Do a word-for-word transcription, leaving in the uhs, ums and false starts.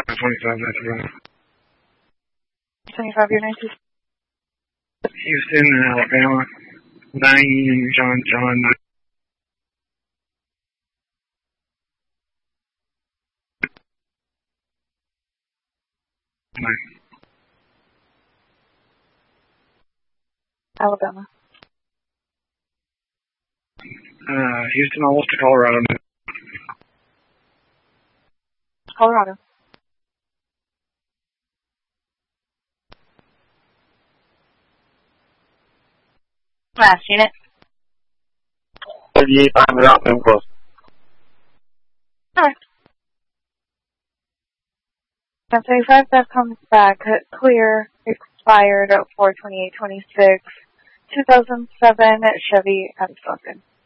twenty-five, that's right. twenty-five, your name is? Houston, Alabama. nine, John, John. nine. Alabama. Uh, Houston, almost to Colorado. Colorado. Last unit. thirty-eight, I'm out, I'm close. Alright. ten thirty-five, that comes back. Clear, expired at four twenty-eight twenty-six. two thousand seven Chevy Abslogan.